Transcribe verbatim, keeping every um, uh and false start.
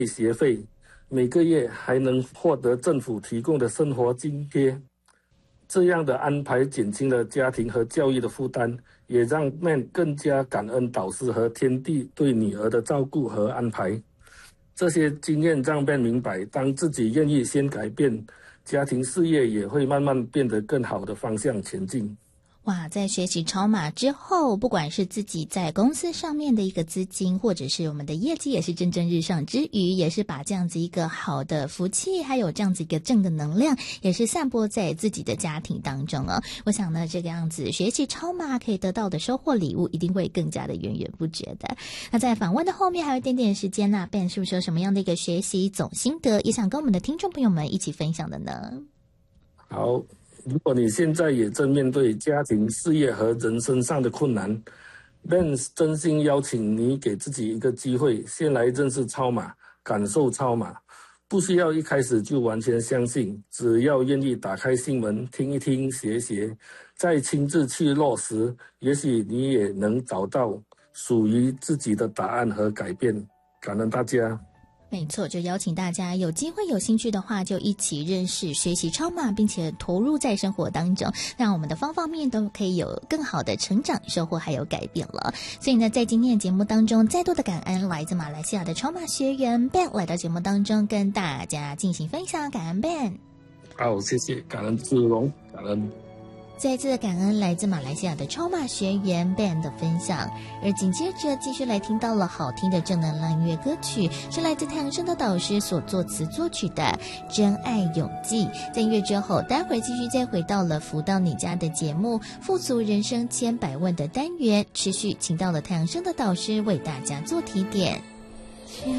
学费，每个月还能获得政府提供的生活津贴。这样的安排减轻了家庭和教育的负担，也让 Man 更加感恩导师和天地对女儿的照顾和安排。这些经验让 Man 明白，当自己愿意先改变，家庭事业也会慢慢变得更好的方向前进。 哇，在学习超码之后，不管是自己在公司上面的一个资金，或者是我们的业绩也是蒸蒸日上之余，也是把这样子一个好的福气，还有这样子一个正的能量，也是散播在自己的家庭当中哦。我想呢，这个样子学习超码可以得到的收获礼物，一定会更加的源源不绝的。那在访问的后面还有一点点时间呢、啊、Ben 是不是有什么样的一个学习总心得，也想跟我们的听众朋友们一起分享的呢？ 好。如果你现在也正面对家庭、事业和人生上的困难， Ben 真心邀请你给自己一个机会，先来认识超码，感受超码。不需要一开始就完全相信，只要愿意打开心门，听一听、学学，再亲自去落实，也许你也能找到属于自己的答案和改变。感恩大家。 没错，就邀请大家有机会有兴趣的话，就一起认识学习超码，并且投入在生活当中，让我们的方方面面都可以有更好的成长收获还有改变了。所以呢，在今天的节目当中，再度的感恩来自马来西亚的超码学员 Ben 来到节目当中跟大家进行分享，感恩 Ben。 好，谢谢，感恩志荣，感恩。 再次的感恩来自马来西亚的超码学员 Ben 的分享，而紧接着继续来听到了好听的正能量音乐歌曲，是来自太阳升的导师所作词作曲的《真爱永记》。在音乐之后，待会儿继续再回到了福到你家的节目，富足人生千百万的单元，持续请到了太阳升的导师为大家做提点。